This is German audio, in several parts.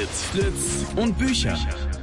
It's Fritz und Bücher.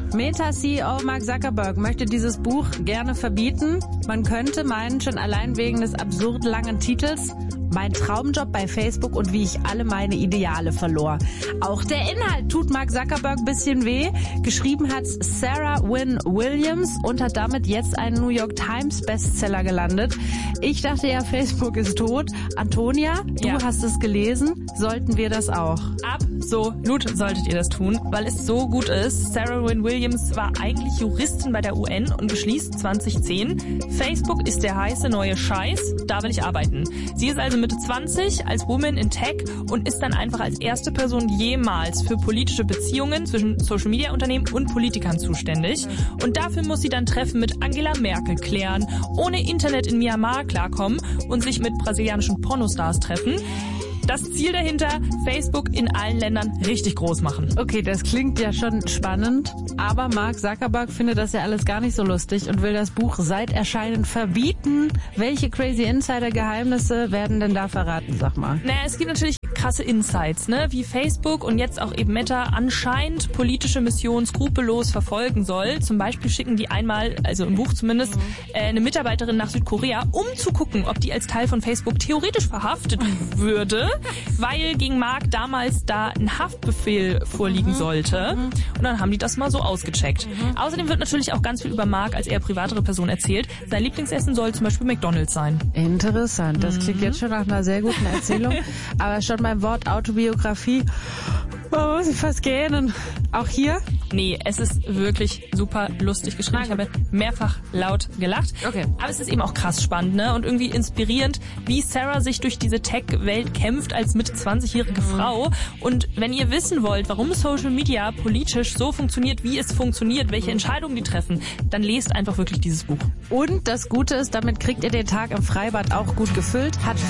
Meta-CEO Mark Zuckerberg möchte dieses Buch gerne verbieten. Man könnte meinen, schon allein wegen des absurd langen Titels, mein Traumjob bei Facebook und wie ich alle meine Ideale verlor. Auch der Inhalt tut Mark Zuckerberg ein bisschen weh. Geschrieben hat's Sarah Wynne Williams und hat damit jetzt einen New York Times Bestseller gelandet. Ich dachte ja, Facebook ist tot. Antonia, du hast es gelesen. Sollten wir das auch? Absolut solltet ihr das tun, weil es so gut ist. Sarah Wynne Williams war eigentlich Juristin bei der UN und beschließt 2010, Facebook ist der heiße neue Scheiß, da will ich arbeiten. Sie ist also Mitte 20 als Woman in Tech und ist dann einfach als erste Person jemals für politische Beziehungen zwischen Social-Media-Unternehmen und Politikern zuständig. Und dafür muss sie dann Treffen mit Angela Merkel klären, ohne Internet in Myanmar klarkommen und sich mit brasilianischen Pornostars treffen. Das Ziel dahinter, Facebook in allen Ländern richtig groß machen. Okay, das klingt ja schon spannend, aber Mark Zuckerberg findet das ja alles gar nicht so lustig und will das Buch seit Erscheinen verbieten. Welche crazy Insider-Geheimnisse werden denn da verraten, sag mal? Naja, es gibt natürlich krasse Insights, ne? Wie Facebook und jetzt auch eben Meta anscheinend politische Missionen skrupellos verfolgen soll. Zum Beispiel schicken die einmal, also im Buch zumindest, eine Mitarbeiterin nach Südkorea, um zu gucken, ob die als Teil von Facebook theoretisch verhaftet würde, weil gegen Mark damals da ein Haftbefehl vorliegen sollte. Und dann haben die das mal so ausgecheckt. Außerdem wird natürlich auch ganz viel über Mark als eher privatere Person erzählt. Sein Lieblingsessen soll zum Beispiel McDonald's sein. Interessant, das klingt jetzt schon nach einer sehr guten Erzählung. Aber schon beim Wort Autobiografie muss ich fast gähnen. Auch hier? Nee, es ist wirklich super lustig geschrieben. Ich habe mehrfach laut gelacht. Okay. Aber es ist eben auch krass spannend, ne? Und irgendwie inspirierend, wie Sarah sich durch diese Tech-Welt kämpft als Mitte 20-jährige Frau. Und wenn ihr wissen wollt, warum Social Media politisch so funktioniert, wie es funktioniert, welche Entscheidungen die treffen, dann lest einfach wirklich dieses Buch. Und das Gute ist, damit kriegt ihr den Tag im Freibad auch gut gefüllt. Hat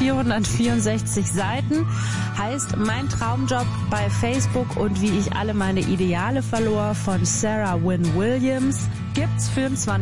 464 Seiten. Heißt Mein Traumjob bei Facebook und wie ich alle meine Ideale verlor von Sarah Wynne Williams. Gibt's für 20